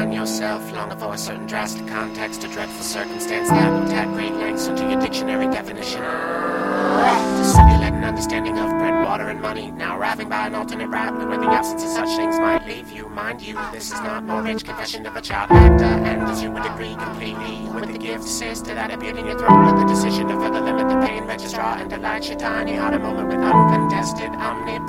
find yourself longing for a certain drastic context, a dreadful circumstance that will tag great lengths into your dictionary definition. To simulate an understanding of bread, water, and money, now arriving by an alternate route where the absence of such things might leave you. Mind you, this is not mortgage confession of a child actor, and as you would agree completely with the gift assist to that appeared in your throat, with the decision to further limit the pain registrar and delight your tiny heart a moment with uncontested omnipresence.